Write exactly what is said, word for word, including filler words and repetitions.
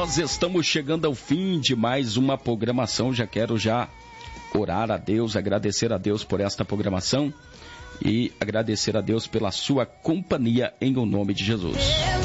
nós estamos chegando ao fim de mais uma programação. Já quero já orar a Deus, agradecer a Deus por esta programação e agradecer a Deus pela sua companhia em o nome de Jesus.